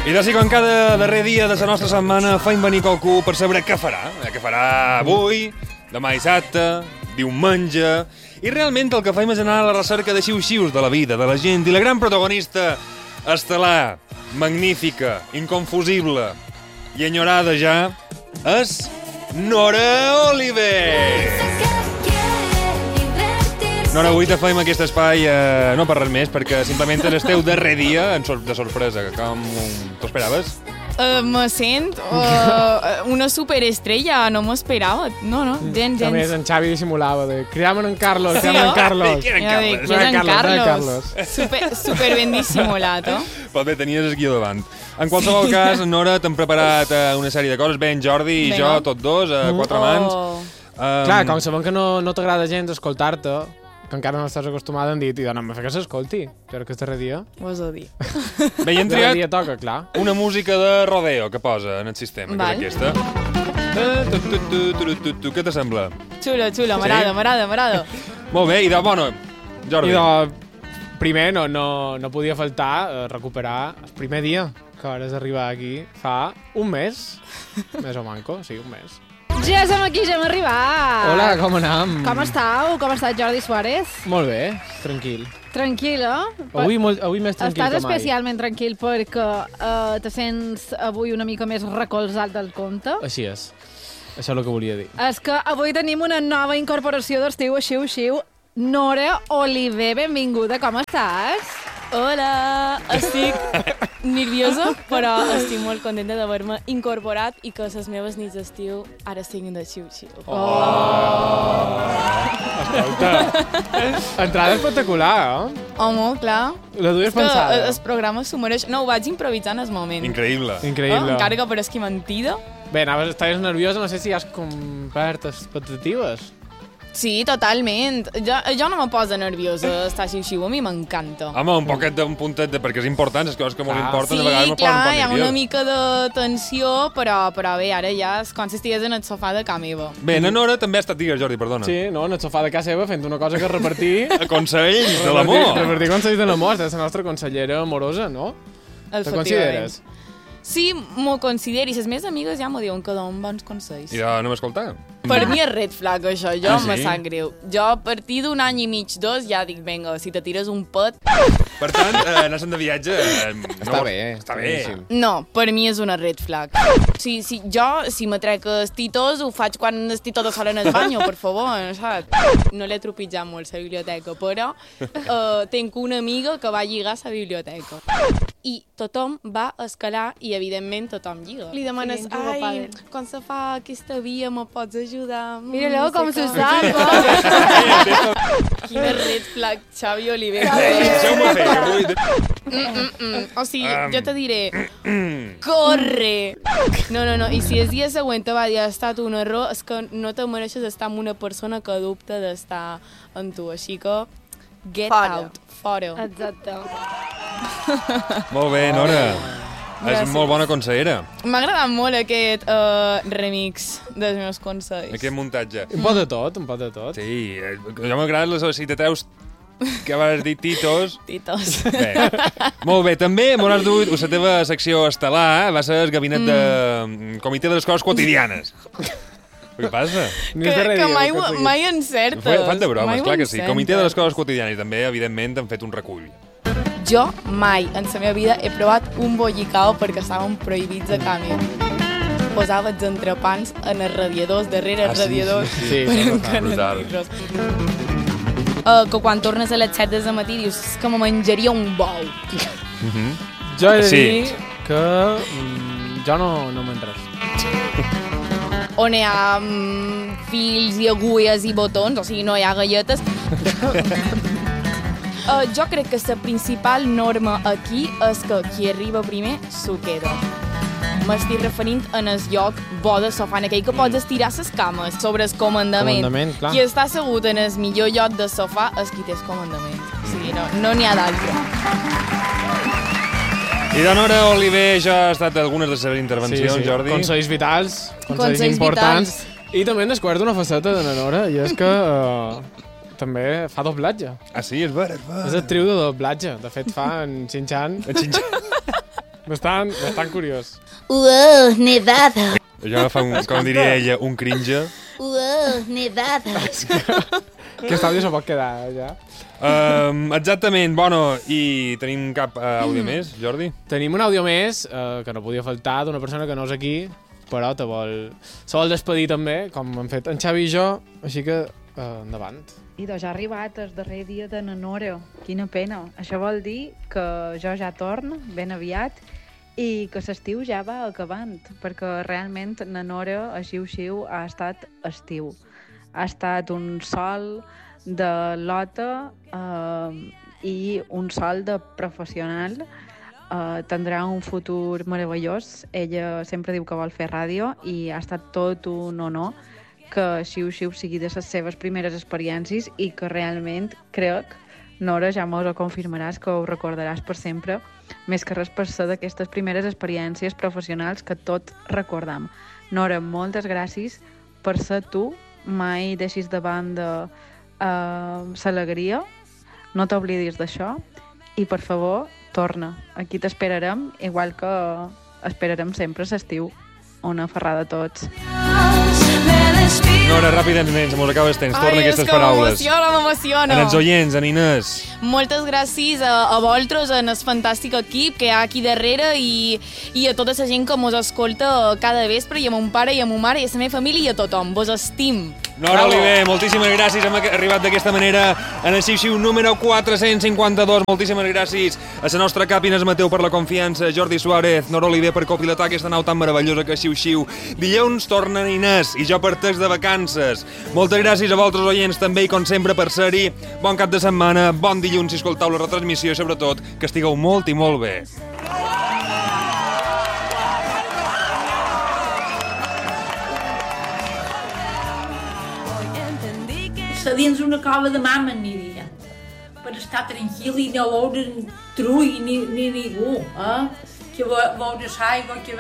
I d'ací com cada darrer dia de la nostra setmana feim venir qualcú per saber què farà. Què farà avui, demà dissabte, diumenge... I realment el que feim és anar a la recerca de xiu-xius de la vida, de la gent. I la gran protagonista estel·lar, magnífica, inconfusible i enyorada ja, és Nora Oliver! Nora, avui te feim aquest espai no per res més, perquè simplement és el teu darrer dia de sorpresa. Com t'ho esperaves? Me sent una superestrella, no m'ho esperava. No, gens. A més, en Xavi dissimulava de crida'm en Carlos, crida'm en Carlos. Ja dic, qui és en Carlos? Super ben dissimulat, oh? Però bé, tenies el guió davant. En qualsevol cas, Nora, t'hem preparat una sèrie de coses. Ben, Jordi i jo, tots dos, a quatre mans. Clar, com sabem que no t'agrada gens escoltar-te, que encara no estàs acostumada, hem dit, i dona, que s'escolti, però que és darrer dia. Ho has de dir. Bé, i hem Darrer triat dia toca, clar. una música de rodeo que posa en el sistema, que és aquesta. Què te sembla? Xulo, m'agrada. Molt bé, i de, bueno, Jordi. Primer, no podia faltar recuperar el primer dia que vas arribar aquí fa un mes, més o manco, sí, un mes. Ja som aquí, ja hem arribat. Hola, com anam? Com estàu? Com està Jordi Suárez? Molt bé, tranquil. Tranquil, eh? Avui més tranquil Estàs que mai. especialment tranquil perquè te sents avui una mica més recolzat del compte. Així és. Això és el que volia dir. És que avui tenim una nova incorporació d'estiu xiu-xiu. Nora Oliver, benvinguda, com estàs? Hola, estic nerviosa, però estic molt contenta d'haver-me incorporat i que les meves nits d'estiu ara siguin de xiu-xiu. Escolta, entrada espectacular, eh? Home, clar. La duies pensada. El programa s'ho mereix. No, ho vaig improvisar en el moment. Increïble. Increïble. Encara que pareixi mentida. Bé, estaves nerviosa, no sé si has complert expectatives. Sí, totalment. Jo no me poso nerviosa estar xiu-xiu, a mi m'encanta. Home, un puntet perquè és important, les coses que molt importen, Sí, de vegades me posen clar, un hi ha poc una nerviós. mica de tensió, però bé, ara ja és com si estigués en el sofà de ca meva. Bé, na Nora també ha estat, digues, Jordi, perdona. Sí, no, en el sofà de casa seva fent una cosa que és repartir... Consells de l'amor. Repartir consells de l'amor, és la nostra consellera amorosa, no? Te consideres? Sí, m'ho considero, i les meves amigues ja m'ho diuen que donen bons consells. I ja no m'escolta. Per mi és red flag, això, jo sí? me sap greu. Jo, a partir d'un any i mig, dos, ja dic, vinga, si te tires un pet... Per tant, anar-se'n de viatge... Està bé. Està bé. No, per mi és una red flag. Si me trec els titos, ho faig quan estic tota sola en el banyo, per favor, saps? No l'he tropitjat molt, la biblioteca, però tinc una amiga que va lligar a la biblioteca. I tothom va escalar i, evidentment, tothom lliga. Li demanes, ai, com se fa aquesta via, me pots ajudar? Mira-lo com s'ho salva. Quina red flag, Xavi Oliver. Deixeu-me fer, que vull... O sigui, jo te diré, corre! No, i si el dia següent te va dir ha estat un error, és que no te mereixes estar amb una persona que dubta d'estar amb tu, així que get out, fora. Exacte. Molt bé, Nora. Gràcies. És molt bona consellera, M'ha agradat molt aquest remix dels meus consells. aquest muntatge. Un poc de tot. Sí, jo m'agrada les citateus que vas dir titos. Titos. Bé. Molt bé, també m'hauràs dut la teva secció estel·lar, va ser el gabinet de comitè de les coses quotidianes. Què passa? Que mai encertes. Fan de bromes, Mai clar que sí. encertes. Comitè de les coses quotidianes i també, evidentment, han fet un recull. Jo mai en la meva vida he provat un bollicao perquè estaven prohibits a canvi. Posava els entrepans en els radiadors, darrere els radiadors. Sí, brutal. Que quan tornes a les 7 del matí dius que me menjaria un bou. Jo he de Sí. dir que jo no me'n res. On hi ha fils i agulles i botons, o sigui, no hi ha galletes. Jo crec que la principal norma aquí és que qui arriba primer s'ho queda. M'estic referint en el lloc bo de sofà, en aquell que pots estirar les cames sobre el comandament. Comandament, clar. Qui està assegut en el millor lloc de sofà és qui té el comandament. O sigui, no n'hi ha d'altre. I de Nora Oliver ja ha estat algunes de les seves intervencions, Jordi. Consells vitals, consells Consells importants. I també en descoberta una faceta de la Nora, i és que també fa doblatge. Ah, sí, és ver. És actriu de doblatge. De fet, fa en Xinxan. Bastant curiós. Nevada. Això fa, com diria ella, un cringe. Nevada. Aquest àudio se pot quedar, ja. Exactament, bueno, i tenim cap àudio més, Jordi? Tenim un àudio més, que no podia faltar, d'una persona que no és aquí, però se vol despedir també, com hem fet en Xavi i jo, així que endavant. I doncs ja ha arribat el darrer dia de Nanora. Quina pena. Això vol dir que jo ja torno ben aviat i que l'estiu ja va acabant, perquè realment Nanora, a Xiu-Xiu, ha estat estiu. Ha estat un sol de lota i un sol de professional. Tindrà un futur meravellós. Ella sempre diu que vol fer ràdio i ha estat tot un honor que Xiu-Xiu sigui de les seves primeres experiències i que realment crec, Nora, ja m'ho confirmaràs, que ho recordaràs per sempre, més que res per ser d'aquestes primeres experiències professionals que tots recordam. Nora, moltes gràcies per ser tu, mai deixis de banda l'alegria, no t'oblidis d'això i, per favor, torna. Aquí t'esperarem, igual que esperarem sempre l'estiu. Una ferrada a tots. Nora, ràpidament, se mos acaba el temps. Torna aquestes paraules. M'emociona. En els oients, en Inés. Moltes gràcies a vosaltres, en el fantàstic equip que hi ha aquí darrere i a tota la gent que mos escolta cada vespre, i a mon pare i a ma mare i a la meva família i a tothom. Vos estim. Nora Oliver, moltíssimes gràcies. Hem arribat d'aquesta manera en el Xiu-Xiu número 452. Moltíssimes gràcies a la nostra cap Inés Mateu per la confiança, Jordi Suárez, Nora Oliver per copilotar aquesta nau tan meravellosa que és Xiu-Xiu. Dilluns tornen Inés i jo parteix de vacances. Moltes gràcies a vosaltres oients també i com sempre per ser-hi. Bon cap de setmana, bon dilluns si escoltau la retransmissió i sobretot que estigueu molt i molt bé. Dins una cova de mama aniria per estar tranquil i no veure trull ni ningú, que veure l'aigua, que